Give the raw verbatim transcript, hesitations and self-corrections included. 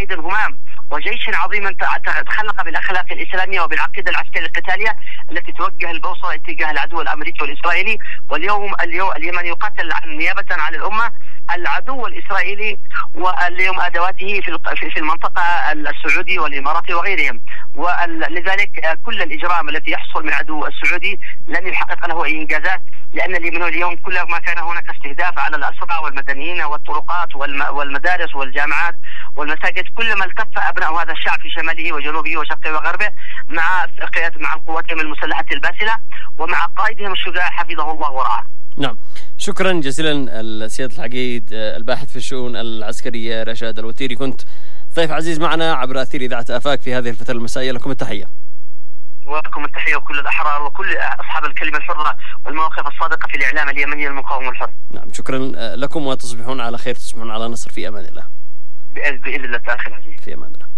قائد همام وجيش عظيم تخلق بالأخلاق الإسلامية وبالعقيدة العسكرية القتالية التي توجه البوصلة اتجاه العدو الأمريكي والإسرائيلي. واليوم اليوم اليمن يقاتل عن نيابة عن الأمة العدو الإسرائيلي واليوم أدواته في في المنطقة السعودي والإماراتي وغيرهم. ولذلك كل الإجرام الذي يحصل من عدو السعودي لن يحقق له أي إنجازات، لأن اليمن اليوم كل ما كان هناك استهداف على الأسرى والمدنيين والطرقات والمدارس والجامعات والمساجد، كلما التف أبناء هذا الشعب في شماله وجنوبه وشرقه وغربه مع مع قواتهم المسلحة الباسلة ومع قائدهم الشجاع حفظه الله ورعاه. نعم، شكرا جزيلا السيد العقيد الباحث في الشؤون العسكرية رشاد الوتيري، كنت ضيف عزيز معنا عبر أثير إذاعة آفاق في هذه الفترة المسائية. لكم التحية. ولكم التحية وكل الأحرار وكل أصحاب الكلمة الحرة والمواقف الصادقة في الإعلام اليمني المقاوم الحر. نعم، شكرا لكم وتصبحون على خير، تصبحون على نصر، في أمان الله. بإذن الله. أخي العزيز، في أمان الله.